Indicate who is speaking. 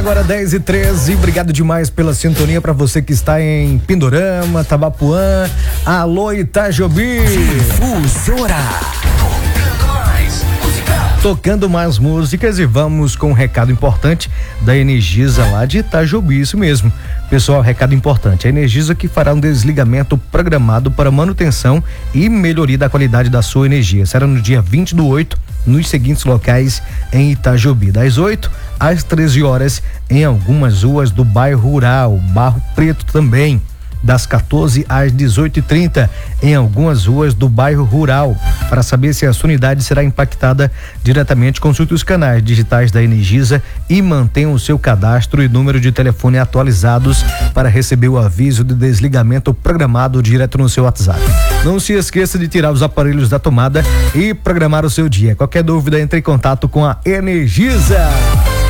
Speaker 1: agora 10h13. Obrigado demais pela sintonia para você que está em Pindorama, Tabapuã. Alô, Itajobi.
Speaker 2: Difusora.
Speaker 1: Tocando mais músicas e vamos com um recado importante da Energisa lá de Itajobi, isso mesmo. Pessoal, recado importante, a Energisa que fará um desligamento programado para manutenção e melhoria da qualidade da sua energia. Será no dia 20/8, nos seguintes locais em Itajobi, das 8 às 13 horas em algumas ruas do bairro Rural, Barro Preto também. Das 14 às 18h30 em algumas ruas do bairro Rural. Para saber se a sua unidade será impactada diretamente, consulte os canais digitais da Energisa e mantenha o seu cadastro e número de telefone atualizados para receber o aviso de desligamento programado direto no seu WhatsApp. Não se esqueça de tirar os aparelhos da tomada e programar o seu dia. Qualquer dúvida, entre em contato com a Energisa.